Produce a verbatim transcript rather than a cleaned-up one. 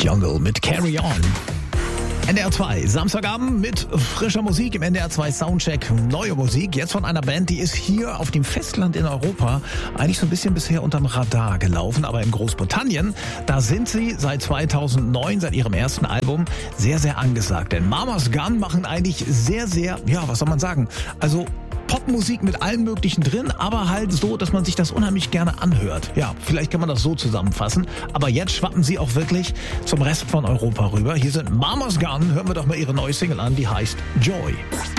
Jungle mit Carry On. N D R zwei, Samstagabend mit frischer Musik im N D R zwei Soundcheck. Neue Musik, jetzt von einer Band, die ist hier auf dem Festland in Europa eigentlich so ein bisschen bisher unterm Radar gelaufen. Aber in Großbritannien, da sind sie seit zweitausendneun, seit ihrem ersten Album, sehr, sehr angesagt. Denn Mama's Gun machen eigentlich sehr, sehr, ja, was soll man sagen, also Popmusik mit allem Möglichen drin, aber halt so, dass man sich das unheimlich gerne anhört. Ja, vielleicht kann man das so zusammenfassen. Aber jetzt schwappen sie auch wirklich zum Rest von Europa rüber. Hier sind Mama's Gun. Hören wir doch mal ihre neue Single an, die heißt Joy.